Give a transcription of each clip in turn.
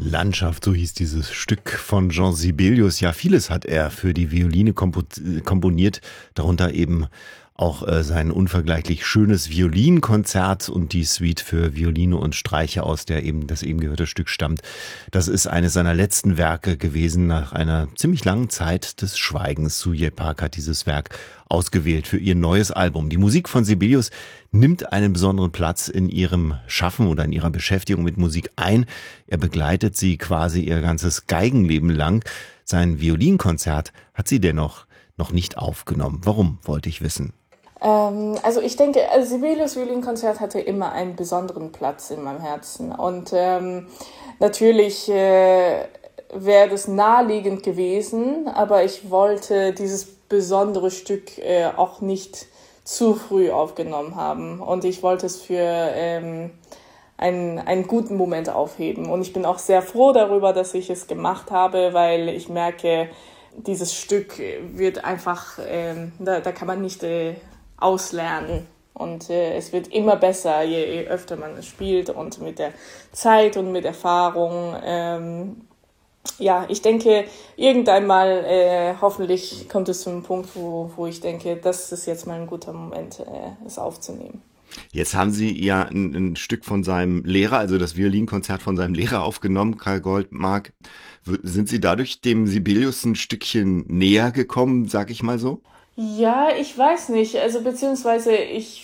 Landschaft, so hieß dieses Stück von Jean Sibelius. Ja, vieles hat er für die Violine komponiert, darunter eben auch sein unvergleichlich schönes Violinkonzert und die Suite für Violine und Streicher, aus der eben das eben gehörte Stück stammt. Das ist eines seiner letzten Werke gewesen. Nach einer ziemlich langen Zeit des Schweigens. Suje Park hat dieses Werk ausgewählt für ihr neues Album. Die Musik von Sibelius nimmt einen besonderen Platz in ihrem Schaffen oder in ihrer Beschäftigung mit Musik ein. Er begleitet sie quasi ihr ganzes Geigenleben lang. Sein Violinkonzert hat sie dennoch noch nicht aufgenommen. Warum, wollte ich wissen. Also ich denke, Sibelius Violinkonzert hatte immer einen besonderen Platz in meinem Herzen. Und natürlich wäre das naheliegend gewesen, aber ich wollte dieses besondere Stück auch nicht zu früh aufgenommen haben. Und ich wollte es für einen guten Moment aufheben. Und ich bin auch sehr froh darüber, dass ich es gemacht habe, weil ich merke, dieses Stück wird einfach, da kann man nicht auslernen. Und es wird immer besser, je öfter man es spielt und mit der Zeit und mit Erfahrung. Ja, ich denke, irgendwann mal hoffentlich kommt es zu einem Punkt, wo ich denke, das ist jetzt mal ein guter Moment, es aufzunehmen. Jetzt haben Sie ja ein Stück von seinem Lehrer, also das Violinkonzert von seinem Lehrer aufgenommen, Karl Goldmark. Sind Sie dadurch dem Sibelius ein Stückchen näher gekommen, sag ich mal so? Ja, ich weiß nicht. Also beziehungsweise ich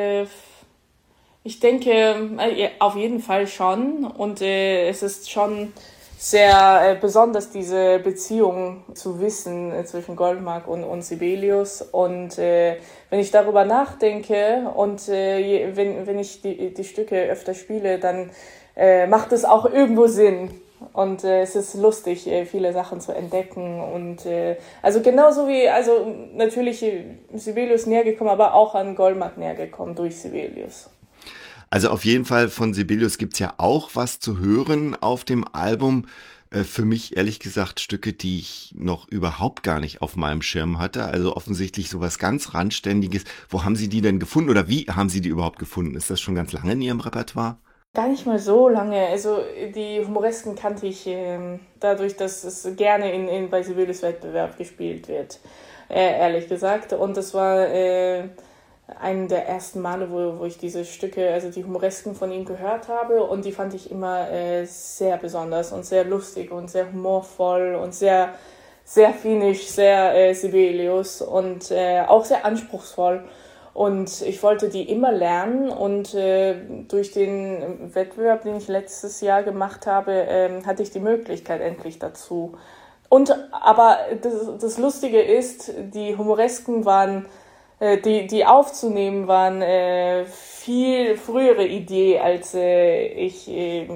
denke auf jeden Fall schon. Und es ist schon sehr besonders, diese Beziehung zu wissen zwischen Goldmark und Sibelius. Und wenn ich darüber nachdenke und wenn ich die Stücke öfter spiele, dann macht es auch irgendwo Sinn. Und es ist lustig, viele Sachen zu entdecken. Und also genauso wie, also natürlich Sibelius näher gekommen, aber auch an Goldmark näher gekommen durch Sibelius. Also auf jeden Fall von Sibelius gibt's ja auch was zu hören auf dem Album. Für mich ehrlich gesagt Stücke, die ich noch überhaupt gar nicht auf meinem Schirm hatte. Also offensichtlich sowas ganz Randständiges. Wo haben Sie die denn gefunden oder wie haben Sie die überhaupt gefunden? Ist das schon ganz lange in Ihrem Repertoire? Gar nicht mal so lange. Also die Humoresken kannte ich dadurch, dass es gerne bei Sibelius Wettbewerb gespielt wird, ehrlich gesagt. Und das war einen der ersten Male, wo ich diese Stücke, also die Humoresken von ihm gehört habe. Und die fand ich immer sehr besonders und sehr lustig und sehr humorvoll und sehr, sehr finnisch, sehr Sibelius und auch sehr anspruchsvoll. Und ich wollte die immer lernen und durch den Wettbewerb, den ich letztes Jahr gemacht habe, hatte ich die Möglichkeit endlich dazu. Aber das Lustige ist, die Humoresken waren, die aufzunehmen, waren viel frühere Idee, als ich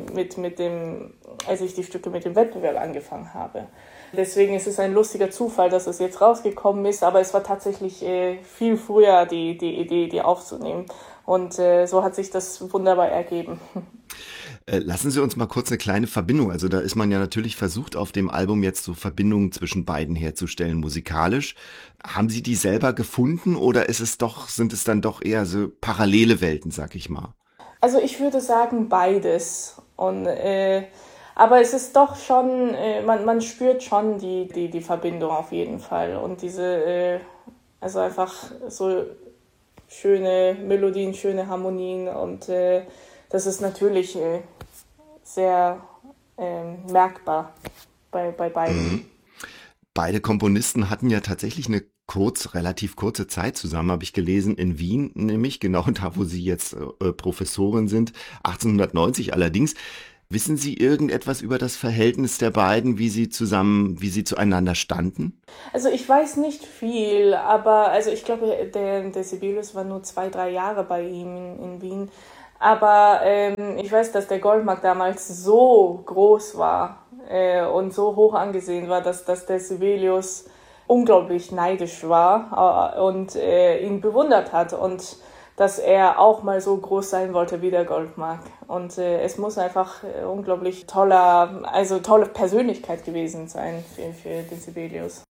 als ich die Stücke mit dem Wettbewerb angefangen habe. Deswegen ist es ein lustiger Zufall, dass es jetzt rausgekommen ist, aber es war tatsächlich viel früher die Idee, die aufzunehmen. Und so hat sich das wunderbar ergeben. Lassen Sie uns mal kurz eine kleine Verbindung, also da ist man ja natürlich versucht, auf dem Album jetzt so Verbindungen zwischen beiden herzustellen, musikalisch. Haben Sie die selber gefunden oder sind es dann doch eher so parallele Welten, sag ich mal? Also ich würde sagen beides. Aber es ist doch schon, man spürt schon die Verbindung auf jeden Fall. Und also einfach so schöne Melodien, schöne Harmonien. Und das ist natürlich sehr merkbar bei beiden. Mhm. Beide Komponisten hatten ja tatsächlich eine relativ kurze Zeit zusammen, habe ich gelesen, in Wien, nämlich genau da, wo Sie jetzt Professorin sind, 1890 allerdings. Wissen Sie irgendetwas über das Verhältnis der beiden, wie sie zueinander standen? Also ich weiß nicht viel, aber also ich glaube, der Sibelius war nur 2, 3 Jahre bei ihm in Wien. Aber ich weiß, dass der Goldmark damals so groß war und so hoch angesehen war, dass der Sibelius unglaublich neidisch war und ihn bewundert hat und dass er auch mal so groß sein wollte wie der Goldmark. Und es muss einfach unglaublich tolle Persönlichkeit gewesen sein für den Sibelius.